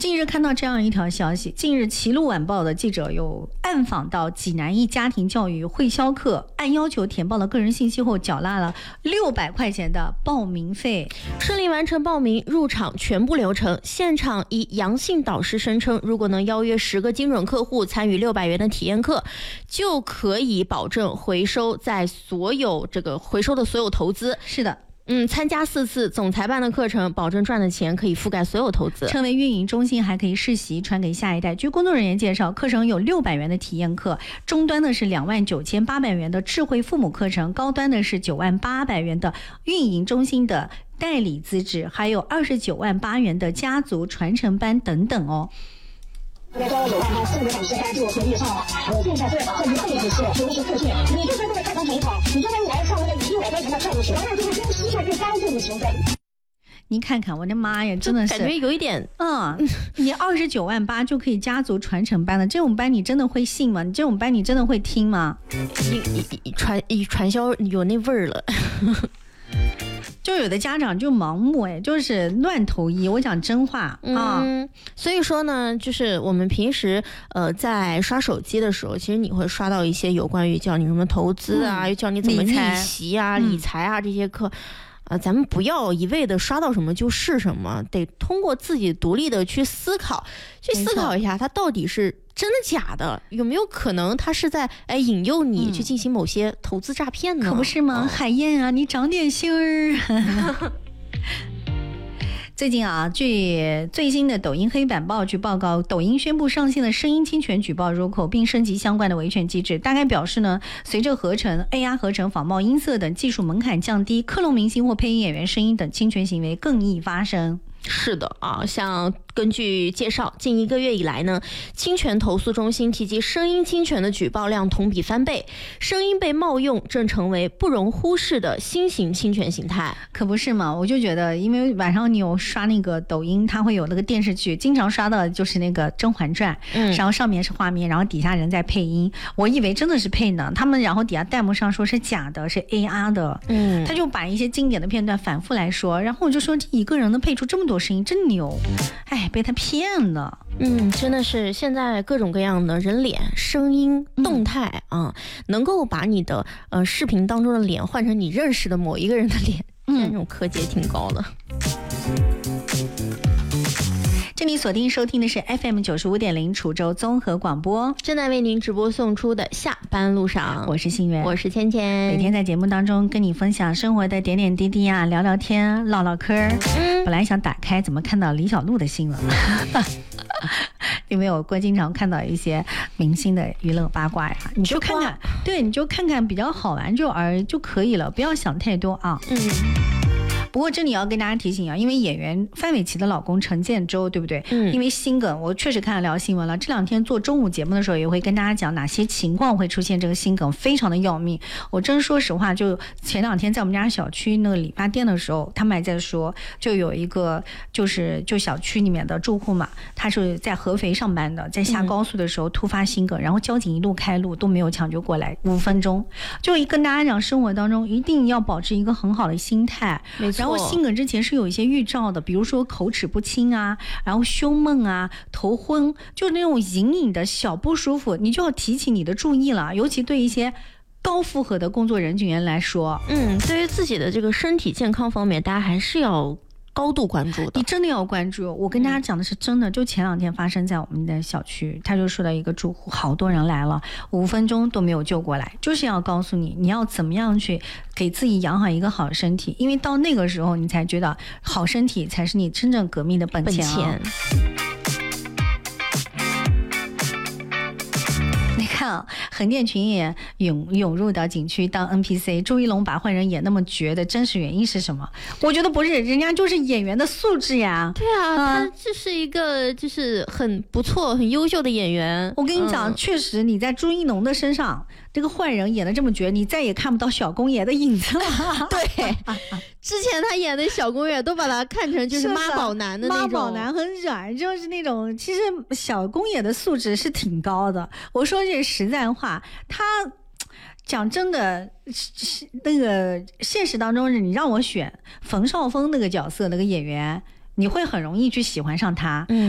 近日看到这样一条消息，近日齐鲁晚报的记者有暗访到济南一家庭教育会销课，按要求填报了个人信息后，缴纳了600块钱的报名费， 顺利完成报名入场全部流程。现场以阳性导师声称，如果能邀约10个精准客户参与600元的体验课，就可以保证回收的所有投资。 是的。 参加4次总裁办的课程，保证赚的钱可以覆盖所有投资。 成为运营中心，还可以世袭传给下一代。据工作人员介绍，课程有600元的体验课，中端的是29800元的智慧父母课程，高端的是98000元的运营中心的代理资质，还有298000元的家族传承班等等哦。 在招9万班4个导师该就学历上了，现在对课程费只是90课税，你就算这个课程很好，你就算你来上那个600块钱的课程，那就是公司下去帮助你行为。 你看看，我的妈呀，真的是感觉有一点， 你29.8万就可以家族传承班了，这种班你真的会信吗？你这种班你真的会听吗？ 传销有那味儿了。 就有的家长就盲目就是乱投医，我讲真话啊。 所以说呢，就是我们平时在刷手机的时候，其实你会刷到一些有关于教你什么投资啊，又教你怎么逆袭啊、理财啊这些课。咱们不要一味的刷到什么就是什么，得通过自己独立的去思考一下，它到底是真的假的，有没有可能它是在引诱你去进行某些投资诈骗呢？ 可不是吗？海燕啊，你长点心儿。最近据最新的抖音黑板报据报告，抖音宣布上线了声音侵权举报入口，并升级相关的维权机制。大概表示呢，随着合成、AR 合成、仿冒音色等技术门槛降低，克隆明星或配音演员声音等侵权行为更易发生。 是的像根据介绍，近1个月以来呢，侵权投诉中心提及声音侵权的举报量同比翻倍，声音被冒用正成为不容忽视的新型侵权形态。 可不是嘛？我就觉得，因为晚上你有刷那个抖音，它会有那个电视剧，经常刷到的就是那个《甄嬛传》，然后上面是画面，然后底下人在配音，我以为真的是配呢，他们然后底下弹幕上说是假的，是 AR 的，他就把一些经典的片段反复来说，然后我就说这一个人能配出这么多声音，真牛，被他骗了。 真的是现在各种各样的人脸、声音、动态能够把你的视频当中的脸换成你认识的某一个人的脸，现在这种科技也挺高的。 这里锁定收听的是 FM 95.0楚州综合广播， 正在为您直播送出的下班路上， 我是新月， 我是芊芊， 每天在节目当中跟你分享生活的点点滴滴啊，聊聊天，唠唠嗑。本来想打开，怎么看到李小璐的新闻了？因为我经常看到一些明星的娱乐八卦呀，你就看看，对，你就看看比较好玩就可以了，不要想太多啊。不过这里要跟大家提醒因为演员范玮琪的老公陈建州，对不对？因为心梗，我确实看了聊新闻了。这2天做中午节目的时候，也会跟大家讲哪些情况会出现这个心梗，非常的要命。我真说实话，就前2天在我们家小区那个理发店的时候，他们还在说，就有一个就小区里面的住户嘛，他是在合肥上班的，在下高速的时候突发心梗，然后交警一路开路都没有抢救过来，5分钟。就跟大家讲，生活当中一定要保持一个很好的心态， 没错。 然后心梗之前是有一些预兆的，比如说口齿不清啊，然后胸闷啊，头昏，就那种隐隐的小不舒服，你就要提起你的注意了，尤其对一些高负荷的工作人员来说， 对于自己的这个身体健康方面，大家还是要高度关注的。 你真的要关注。我跟大家讲的是真的，就前2天发生在我们的小区，他就说到一个住户，好多人来了，5分钟都没有救过来，就是要告诉你，你要怎么样去给自己养好一个好身体，因为到那个时候你才觉得好身体才是你真正革命的本钱。你看横店群也涌入到景区当 NPC， 朱一龙把坏人演那么绝的真实原因是什么？我觉得不是，人家就是演员的素质呀。 对啊，他这是一个就是很不错很优秀的演员。 我跟你讲，确实你在朱一龙的身上这个坏人演得这么绝，你再也看不到小公爷的影子了。 对，之前他演的小公爷都把他看成就是妈宝男的那种， 妈宝男很软，就是那种。其实小公爷的素质是挺高的。我说句实在话，他讲真的，那个现实当中，你让我选冯绍峰那个角色那个演员，你会很容易去喜欢上他。